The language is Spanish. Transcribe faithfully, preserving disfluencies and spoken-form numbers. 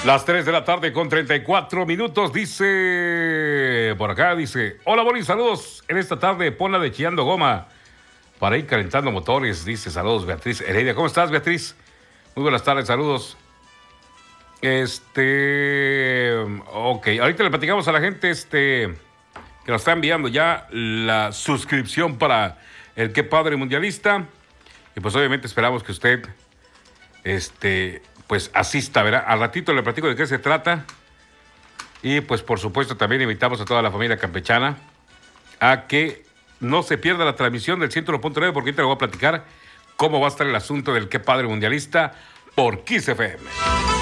Las tres de la tarde con treinta y cuatro minutos, dice, por acá dice, hola Boris, saludos en esta tarde, ponla de Chillando Goma para ir calentando motores, dice, saludos Beatriz Heredia. ¿Cómo estás, Beatriz? Muy buenas tardes, saludos. Este, ok, ahorita le platicamos a la gente este que nos está enviando ya la suscripción para el Qué Padre Mundialista, y pues obviamente esperamos que usted, este... pues asista, ¿verdad? Al ratito le platico de qué se trata. Y pues por supuesto también invitamos a toda la familia campechana a que no se pierda la transmisión del ciento uno punto nueve, porque ahorita le voy a platicar cómo va a estar el asunto del Qué Padre Mundialista por Kiss F M.